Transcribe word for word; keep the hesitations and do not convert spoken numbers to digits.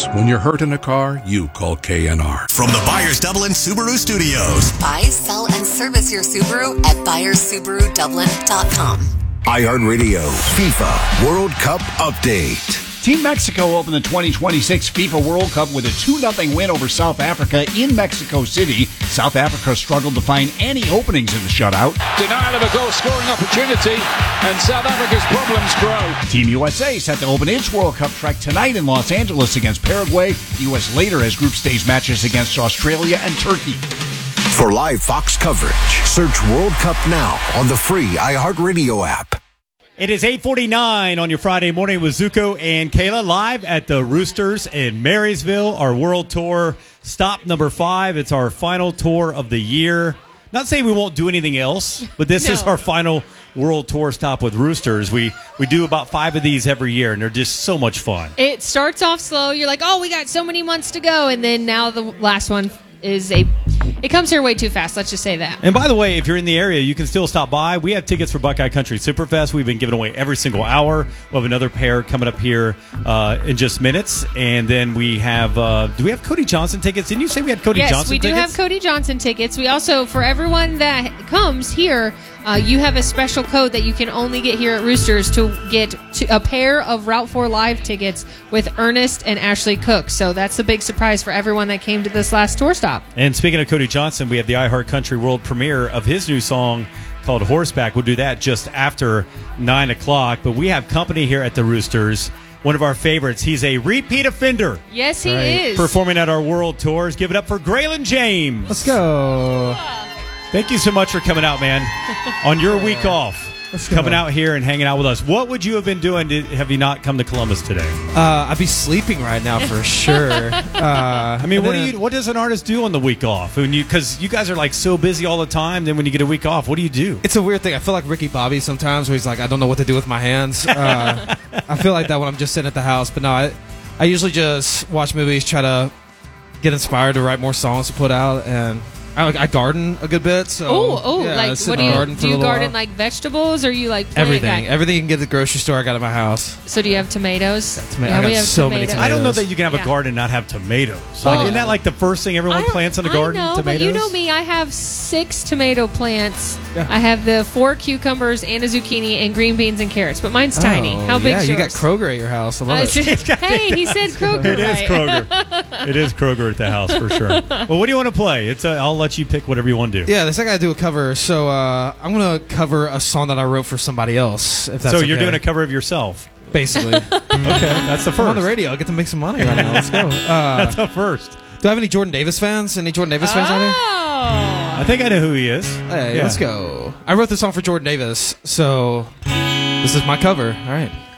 Because when you're hurt in a car, you call K N R. From the Byers Dublin Subaru Studios. Buy, sell, and service your Subaru at Byers Subaru Dublin dot com. iHeartRadio FIFA World Cup Update. Team Mexico opened the twenty twenty-six FIFA World Cup with a two nothing win over South Africa in Mexico City. South Africa struggled to find any openings in the shutout. Denial of a goal-scoring opportunity, and South Africa's problems grow. Team U S A set to open its World Cup trek tonight in Los Angeles against Paraguay. The U S later has group stage matches against Australia and Turkey. For live Fox coverage, search World Cup now on the free iHeartRadio app. It is eight forty-nine on your Friday morning with Zuko and Kayla live at the Roosters in Marysville, our World Tour stop number five. It's our final tour of the year. Not saying we won't do anything else, but this no. is our final World Tour stop with Roosters. We we do about five of these every year, and they're just so much fun. It starts off slow. You're like, oh, we got so many months to go, and then now the last one is a... It comes here way too fast, let's just say that. And by the way, if you're in the area, you can still stop by. We have tickets for Buckeye Country Superfest. We've been giving away every single hour. We'll have another pair coming up here uh, in just minutes. And then we have, uh, do we have Cody Johnson tickets? Didn't you say we had Cody yes, Johnson tickets? Yes, we do have Cody Johnson tickets. We also, for everyone that comes here, uh, you have a special code that you can only get here at Roosters to get to a pair of Route four Live tickets with Ernest and Ashley Cook. So that's the big surprise for everyone that came to this last tour stop. And speaking of Cody Johnson, we have the iHeart Country World premiere of his new song called Horseback. We'll do that just after nine o'clock. But we have company here at the Roosters. One of our favorites. He's a repeat offender. Yes, he right? is. Performing at our World Tours. Give it up for Graylin James. Let's go. Thank you so much for coming out, man. On your week off. Coming out here and hanging out with us. What would you have been doing to, have you not come to Columbus today? Uh, I'd be sleeping right now for sure. Uh, I mean, what then, do you? What does an artist do on the week off? When you, because you guys are like so busy all the time. Then when you get a week off, what do you do? It's a weird thing. I feel like Ricky Bobby sometimes, where he's like, I don't know what to do with my hands. Uh, I feel like that when I'm just sitting at the house. But no, I, I usually just watch movies, try to get inspired to write more songs to put out, and I, I garden a good bit. So oh, oh, yeah, like what do you do? You garden like vegetables, or you like plant everything? Guy? Everything you can get at the grocery store, I got at my house. So do you have tomatoes? Toma- yeah, I got we have so tomatoes. many tomatoes. I don't know that you can have yeah. a garden and not have tomatoes. Like, oh. Isn't that like the first thing everyone plants in a garden? I know, tomatoes? But you know me. I have six tomato plants. Yeah. I have the four cucumbers and a zucchini and green beans and carrots. But mine's tiny. Oh, How big? Yeah, is you yours? got Kroger at your house. I love uh, it. Hey, he said Kroger. It is right. Kroger. It is Kroger at the house for sure. Well, what do you want to play? It's. A, I'll let you pick whatever you want to do. Yeah, this I got to do a cover. So uh, I'm gonna cover a song that I wrote for somebody else. If that's so okay. you're doing a cover of yourself, basically. Okay, that's the first. I'm on the radio. I get to make some money right now. Let's go. Uh, that's the first. Do I have any Jordan Davis fans? Any Jordan Davis fans oh. out here? I think I know who he is. Hey, yeah. let's go. I wrote this song for Jordan Davis, so this is my cover. All right.